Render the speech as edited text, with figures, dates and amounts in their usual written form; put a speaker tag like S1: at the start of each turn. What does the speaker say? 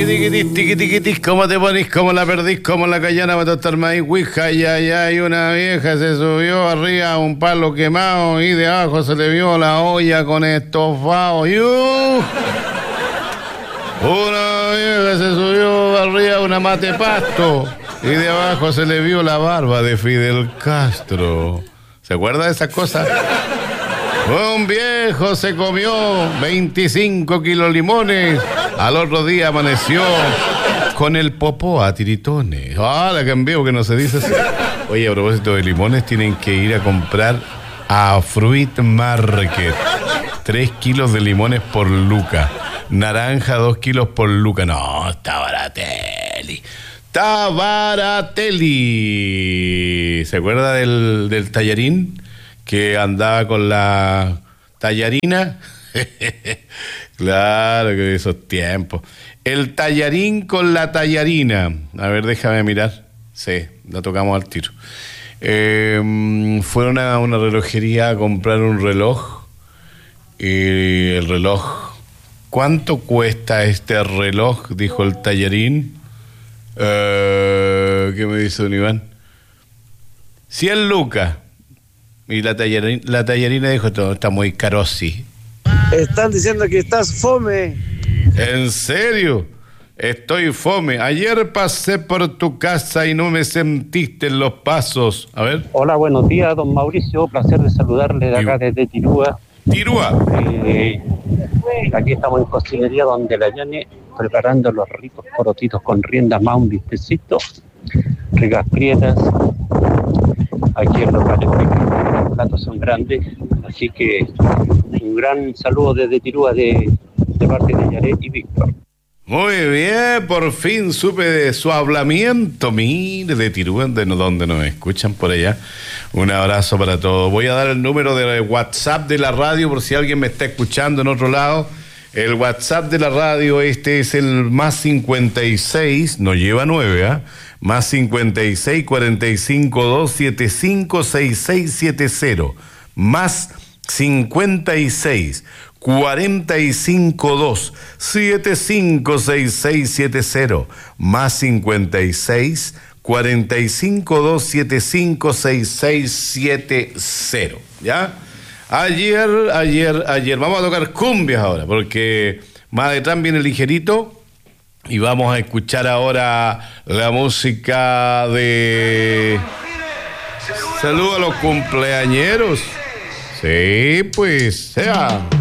S1: tiquitis, ¿cómo te ponís? ¿Cómo la perdís? ¿Cómo la callana para tostar maíz? Ouija, ya, y una vieja se subió arriba a un palo quemado y de abajo se le vio la olla con estofado. Una vieja se subió arriba a una mate pasto y de abajo se le vio la barba de Fidel Castro. ¿Se acuerda de esas cosas? Un viejo se comió 25 kilos limones. Al otro día amaneció con el popó a tiritones. La cambió, que no se dice así. Oye, a propósito de limones, tienen que ir a comprar a Fruit Market 3 kilos de limones por luca. Naranja 2 kilos por luca. No, está barateli. Está barateli. ¿Se acuerda del tallarín? Que andaba con la tallarina. Claro que de esos tiempos. El tallarín con la tallarina. A ver, déjame mirar. Sí, la tocamos al tiro. Fueron a una relojería a comprar un reloj. Y el reloj... ¿Cuánto cuesta este reloj? Dijo el tallarín. ¿Qué me dice don Iván? 100 lucas. Y la tallarina dijo, todo está muy caro, sí.
S2: Están diciendo que estás fome.
S1: ¿En serio? Estoy fome. Ayer pasé por tu casa y no me sentiste en los pasos. A ver.
S3: Hola, buenos días, don Mauricio. Placer de saludarle de acá desde Tirúa.
S1: Tirúa.
S3: Aquí estamos en cocinería donde la Yane preparando los ricos porotitos con riendas más un bistecito, ricas prietas. Aquí el local es pequeño, los platos son grandes, así que un gran saludo desde Tirúa de parte de Yaret y Víctor.
S1: Muy bien, por fin supe de su hablamiento. Mire, de Tirúa, donde nos escuchan por allá. Un abrazo para todos. Voy a dar el número de WhatsApp de la radio por si alguien me está escuchando en otro lado. El WhatsApp de la radio, este es el más 56, no lleva 9, ¿ah? Más 56 45 275 6670. Más 56 45 275 6670. Más 56 45 275 6670. ¿Ya? Ayer. Vamos a tocar cumbias ahora, porque más detrás viene el ligerito. Y vamos a escuchar ahora la música de... Saludos a los cumpleañeros. Sí, pues, sea.